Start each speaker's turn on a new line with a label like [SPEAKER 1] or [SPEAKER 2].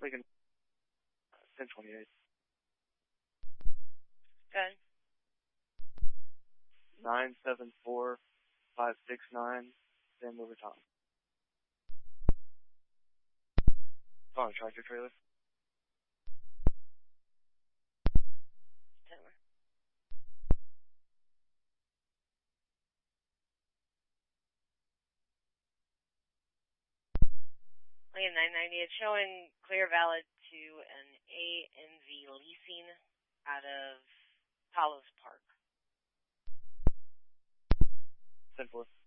[SPEAKER 1] thinking 1028.
[SPEAKER 2] Good.
[SPEAKER 1] 974569, San Mover Tom. On a tractor trailer.
[SPEAKER 2] Timer. Lane 990, it's showing clear valid to an ANZ leasing out of Palos Park.
[SPEAKER 1] 10-4.